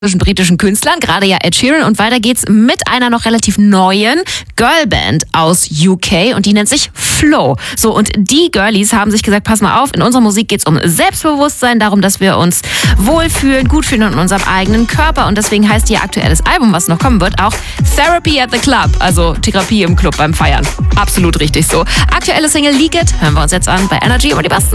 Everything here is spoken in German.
zwischen britischen Künstlern, gerade ja Ed Sheeran, und weiter geht's mit einer noch relativ neuen Girlband aus UK und die nennt sich Flow. So, und die Girlies haben sich gesagt, pass mal auf, in unserer Musik geht's um Selbstbewusstsein, darum, dass wir uns wohlfühlen, gut fühlen in unserem eigenen Körper, und deswegen heißt ihr aktuelles Album, was noch kommen wird, auch Therapy at the Club, also Therapie im Club beim Feiern. Absolut richtig so. Aktuelle Single Leak It hören wir uns jetzt an bei Energy über die Basten.